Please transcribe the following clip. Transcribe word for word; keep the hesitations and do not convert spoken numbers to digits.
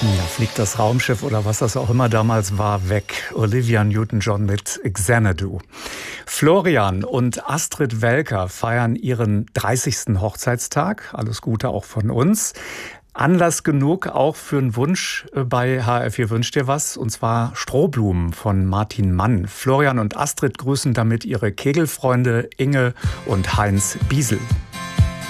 Da fliegt das Raumschiff oder was das auch immer damals war, weg. Olivia Newton-John mit Xanadu. Florian und Astrid Welker feiern ihren dreißigsten Hochzeitstag. Alles Gute auch von uns. Anlass genug auch für einen Wunsch bei H R vier wünscht dir was, und zwar Strohblumen von Martin Mann. Florian und Astrid grüßen damit ihre Kegelfreunde Inge und Heinz Biesel.